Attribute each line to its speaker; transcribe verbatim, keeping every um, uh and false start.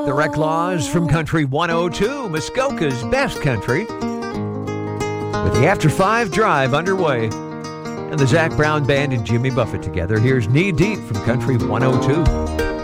Speaker 1: The Reclaws from Country one oh two, Muskoka's best country. With the After Five Drive underway. And the Zac Brown Band and Jimmy Buffett together. Here's Knee Deep from Country one oh two.